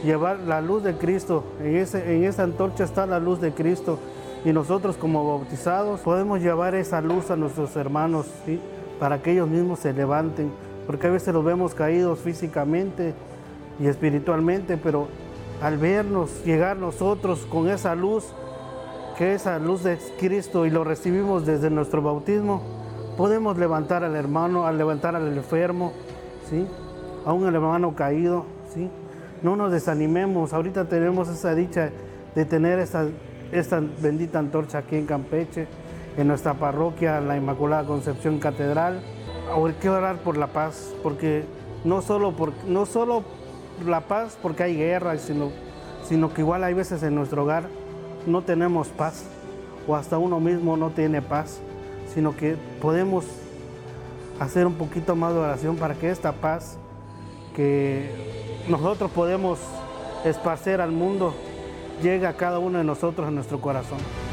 llevar la luz de Cristo. En esa antorcha está la luz de Cristo. Y nosotros como bautizados podemos llevar esa luz a nuestros hermanos, ¿sí? Para que ellos mismos se levanten. Porque a veces los vemos caídos físicamente y espiritualmente, pero al vernos llegar nosotros con esa luz, que es la luz de Cristo, y lo recibimos desde nuestro bautismo, podemos levantar al hermano, al levantar al enfermo, ¿sí? A un hermano caído, ¿sí? No nos desanimemos. Ahorita tenemos esa dicha de tener esta bendita antorcha aquí en Campeche, en nuestra parroquia, la Inmaculada Concepción Catedral. Ahora hay que orar por la paz, porque no solo la paz porque hay guerra, sino que igual hay veces en nuestro hogar no tenemos paz, o hasta uno mismo no tiene paz, sino que podemos hacer un poquito más de oración para que esta paz que nosotros podemos esparcer al mundo llegue a cada uno de nosotros, a nuestro corazón.